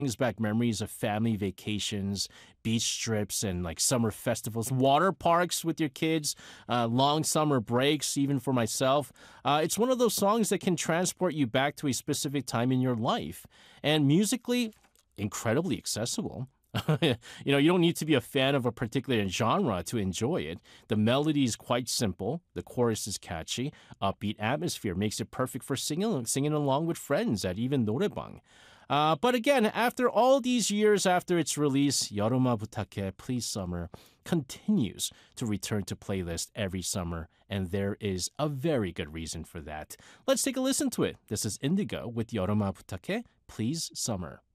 brings back memories of family vacations, beach trips, and like summer festivals, water parks with your kids, long summer breaks, even for myself. It's one of those songs that can transport you back to a specific time in your life. And musically, incredibly accessible. You don't need to be a fan of a particular genre to enjoy it. The melody is quite simple, the chorus is catchy, upbeat atmosphere makes it perfect for singing along with friends at even 노래방. But again, after all these years after its release, 여름아 부탁해, Please Summer continues to return to playlist every summer, and there is a very good reason for that. Let's take a listen to it. This is Indigo with 여름아 부탁해, Please Summer.